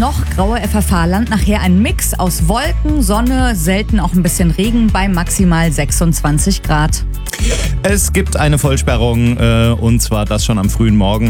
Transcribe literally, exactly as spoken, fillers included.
noch graue F F H-Land. Nachher ein Mix aus Wolken, Sonne, selten auch ein bisschen Regen bei maximal sechsundzwanzig Grad. Es gibt eine Vollsperrung äh, und zwar das schon am frühen Morgen.